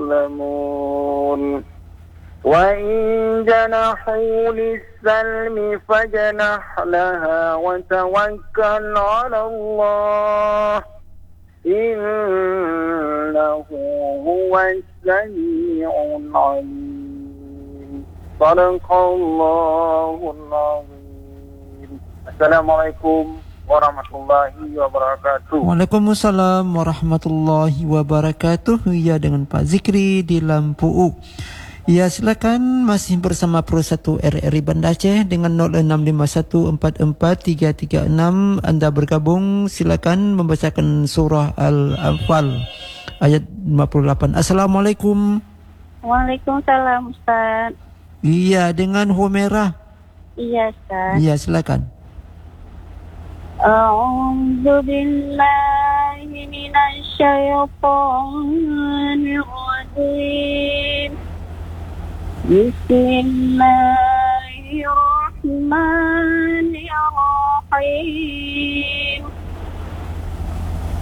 يظلمون وإن جنحوا للسلم فاجنح لها وتوكل على الله إنه هو السميع العليم صدق الله العظيم. Assalamualaikum warahmatullahi wabarakatuh. Waalaikumsalam warahmatullahi wabarakatuh. Ya, dengan Pak Zikri di Lampu. Ya, silakan, masih bersama Pro 1 RRI Banda Aceh dengan 0651443336. Anda bergabung, silakan membacakan surah Al-Anfal ayat 58. Assalamualaikum. Waalaikumsalam Ustaz. Iya, dengan Humairah. Iya Ustaz. Iya, silakan. A'udzu billahi minasy syaithanir rajim. Bismillahirrahmanirrahim.